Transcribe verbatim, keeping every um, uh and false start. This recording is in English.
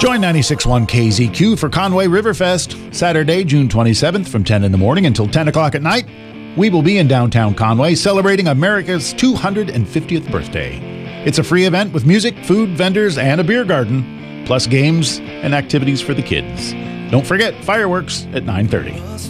Join ninety-six point one K Z Q for Conway Riverfest, Saturday, June twenty-seventh from ten in the morning until ten o'clock at night. We will be in downtown Conway celebrating America's two hundred fiftieth birthday. It's a free event with music, food, vendors, and a beer garden, plus games and activities for the kids. Don't forget fireworks at nine thirty.